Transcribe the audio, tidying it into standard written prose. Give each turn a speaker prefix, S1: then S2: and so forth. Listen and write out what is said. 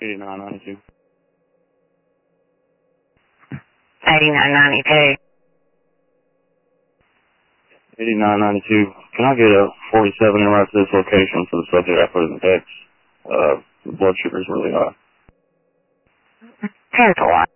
S1: 8992.
S2: 8992.
S1: 8992. Can I get a 47 in right to this location for the subject I put in the text? The blood sugar's really high.
S2: 10-1.